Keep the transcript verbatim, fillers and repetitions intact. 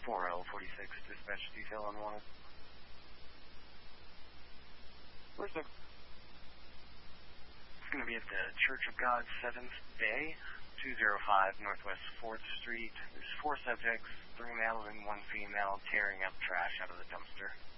four L forty-six, dispatch detail on one. Where's the... It's going to be at the Church of God seventh Bay, two oh five Northwest fourth Street. There's four subjects, three male and one female, tearing up trash out of the dumpster.